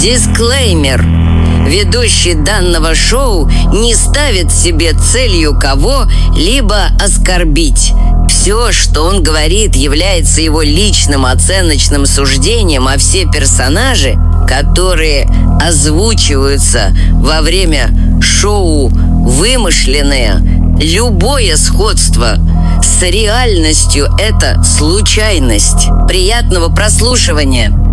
Дисклеймер. Ведущий данного шоу не ставит себе целью кого-либо оскорбить. Все, что он говорит, является его личным оценочным суждением, а все персонажи, которые озвучиваются во время шоу, вымышленные. Любое сходство с реальностью – это случайность. Приятного прослушивания!